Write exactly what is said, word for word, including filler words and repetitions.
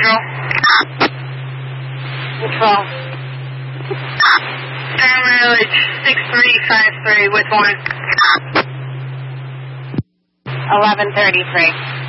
Control. Control. Star mileage six three five three with one. eleven thirty-three.